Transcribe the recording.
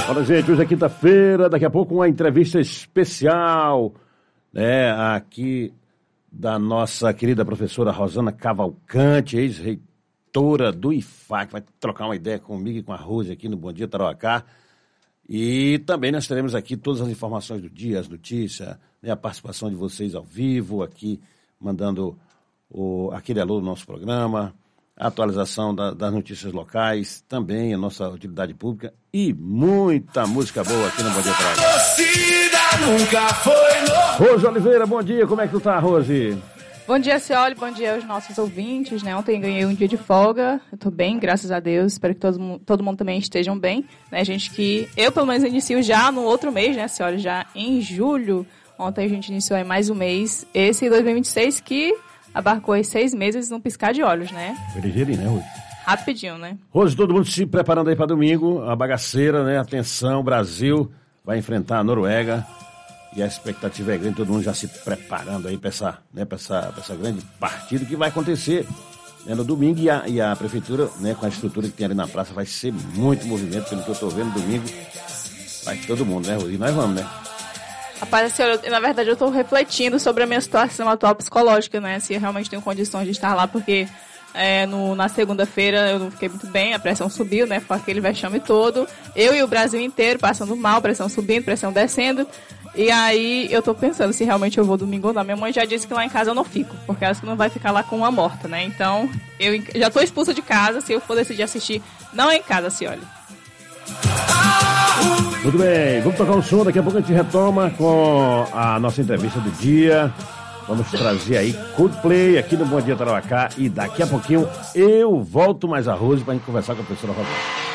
Olha, gente, hoje é quinta-feira, daqui a pouco uma entrevista especial, né, aqui da nossa querida professora Rosana Cavalcante, ex-reitora do IFAC, vai trocar uma ideia comigo e com a Rose aqui no Bom Dia Tarauacá. E também nós teremos aqui todas as informações do dia, as notícias, né, a participação de vocês ao vivo, aqui mandando aquele alô do nosso programa, a atualização das notícias locais, também a nossa utilidade pública e muita música boa aqui no Bom Dia Tarauacá. Rose Oliveira, bom dia, como é que tu tá, Rose? Bom dia, Cioli, bom dia aos nossos ouvintes, né? Ontem ganhei um dia de folga, eu tô bem, graças a Deus, espero que todo mundo também estejam bem, né? Gente que eu, pelo menos, inicio já no outro mês, né, Cioli, já em julho. Ontem a gente iniciou aí mais um mês, esse 2026 que abarcou aí 6 meses num piscar de olhos, né? Foi ligeirinho, né, Rose? Rapidinho, né? Rose, todo mundo se preparando aí para domingo, a bagaceira, né? Atenção, Brasil vai enfrentar a Noruega e a expectativa é grande, todo mundo já se preparando aí para essa grande partida que vai acontecer, né, no domingo e a prefeitura, né, com a estrutura que tem ali na praça, vai ser muito movimento, pelo que eu tô vendo, domingo vai todo mundo, né, Rose? E nós vamos, né? Rapaz, na verdade eu tô refletindo sobre a minha situação atual psicológica, né? Se eu realmente tenho condições de estar lá, porque na segunda-feira eu não fiquei muito bem, a pressão subiu, né? Foi aquele vexame todo. Eu e o Brasil inteiro passando mal, pressão subindo, pressão descendo. E aí eu tô pensando se realmente eu vou domingo ou não. Minha mãe já disse que lá em casa eu não fico, porque ela não vai ficar lá com uma morta, né? Então, eu já tô expulsa de casa, se eu for decidir assistir, não é em casa, se olha. Muito bem, vamos tocar um som, daqui a pouco a gente retoma com a nossa entrevista do dia. Vamos trazer aí Coldplay aqui no Bom Dia Tarauacá e daqui a pouquinho eu volto mais a Rose pra gente conversar com a professora Rosana.